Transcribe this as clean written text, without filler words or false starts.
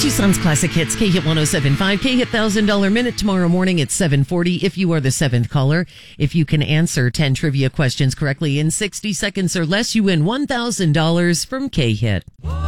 Tucson's Classic Hits, K-Hit 107.5, K-Hit $1,000 Minute tomorrow morning at 7:40 if you are the 7th caller. If you can answer 10 trivia questions correctly in 60 seconds or less, you win $1,000 from K-Hit.